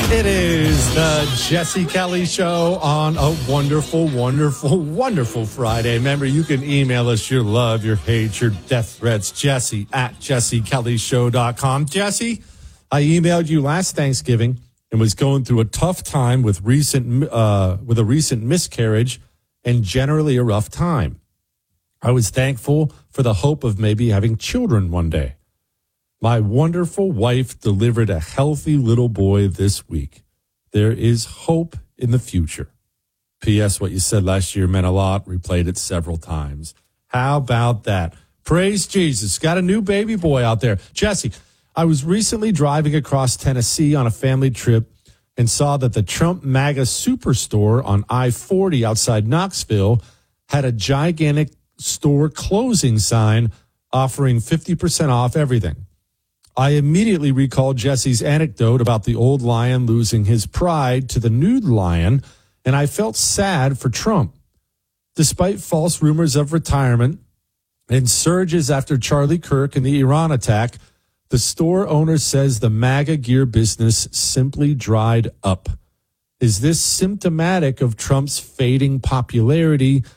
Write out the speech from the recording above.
It is the Jesse Kelly Show on a wonderful, wonderful, wonderful Friday. Remember, you can email us your love, your hate, your death threats, Jesse at jessekellyshow.com. Jesse, I emailed you last Thanksgiving and was going through a tough time with a recent miscarriage and generally a rough time. I was thankful for the hope of maybe having children one day. My wonderful wife delivered a healthy little boy this week. There is hope in the future. P.S. What you said last year meant a lot. Replayed it several times. How about that? Praise Jesus. Got a new baby boy out there. Jesse, I was recently driving across Tennessee on a family trip and saw that the Trump MAGA Superstore on I-40 outside Knoxville had a gigantic store closing sign offering 50% off everything. I immediately recalled Jesse's anecdote about the old lion losing his pride to the nude lion, and I felt sad for Trump. Despite false rumors of retirement and surges after Charlie Kirk and the Iran attack, the store owner says the MAGA gear business simply dried up. Is this symptomatic of Trump's fading popularity